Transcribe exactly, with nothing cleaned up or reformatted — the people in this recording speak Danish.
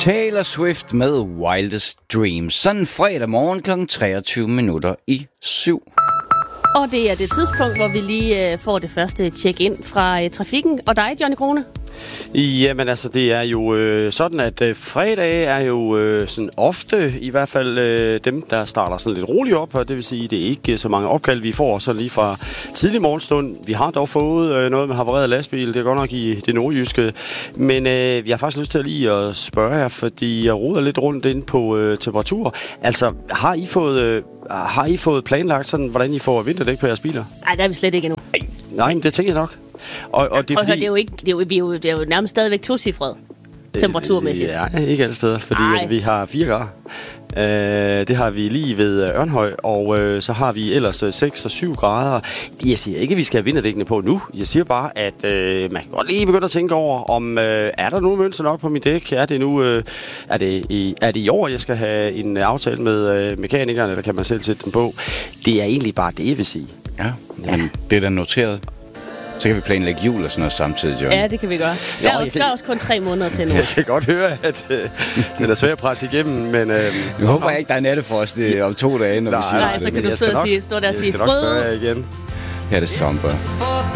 Taylor Swift med Wildest Dreams. Sådan fredag morgen klokken treogtyve minutter i syv. Og det er det tidspunkt, hvor vi lige øh, får det første check-in fra øh, trafikken. Og dig, Johnny Krone? Jamen altså, det er jo øh, sådan, at øh, fredag er jo øh, sådan ofte i hvert fald øh, dem, der starter sådan lidt roligt op. Og det vil sige, det er ikke så mange opkald, vi får så lige fra tidlig morgenstund. Vi har dog fået øh, noget med havareret lastbil, det er godt nok i det nordjyske. Men øh, vi har faktisk lyst til lige at spørge jer, fordi jeg roder lidt rundt ind på øh, temperatur. Altså, har I fået... Øh, Har I fået planlagt sådan, hvordan I får vinterdæk på jeres biler? Nej, det er vi slet ikke endnu. Nej, men det tænker jeg nok. Og, og det er Prøv at fordi... høre, det er jo ikke, det er jo, vi er jo, det er jo nærmest stadigvæk tocifret temperaturmæssigt. Ja, ikke alle steder, fordi at vi har fire grader. Uh, det har vi lige ved Ørnhøj, og uh, så har vi ellers uh, seks og syv grader. Jeg siger ikke, at vi skal have vinterdækkene på nu. Jeg siger bare, at uh, man kan godt lige begynde at tænke over, om uh, er der nu mønster nok på mit dæk? Er det nu uh, er det i, er det i år, jeg skal have en aftale med uh, mekanikeren, eller kan man selv sætte dem på? Det er egentlig bare det, jeg vil sige. Ja, men ja. Det er da noteret. Så kan vi planlægge jul og sådan noget samtidig, John. Ja, det kan vi gøre. Der er også, også kun tre måneder til nu. Jeg kan godt høre, at øh, den er svær at presse igennem, men... Øh, jeg håber ikke, der er nattefrost øh, om to dage, når nej, vi siger nej, så kan du sidde og sige, stå der og sige frød. Jeg skal nok spørge jer igen. Her er det Somber.